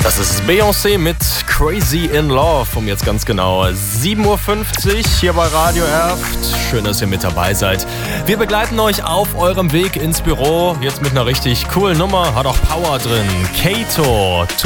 Das ist Beyoncé mit Crazy in Love, um jetzt ganz genau 7.50 Uhr hier bei Radio Erft. Schön, dass ihr mit dabei seid. Wir begleiten euch auf eurem Weg ins Büro, jetzt mit einer richtig coolen Nummer, hat auch Power drin. Kato,